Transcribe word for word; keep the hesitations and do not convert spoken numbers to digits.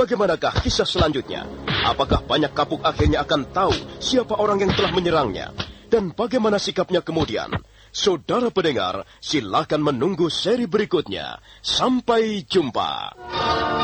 bagaimanakah kisah selanjutnya? Apakah banyak kapuk akhirnya akan tahu siapa orang yang telah menyerangnya? Dan bagaimana sikapnya kemudian? Saudara pendengar, silakan menunggu seri berikutnya. Sampai jumpa.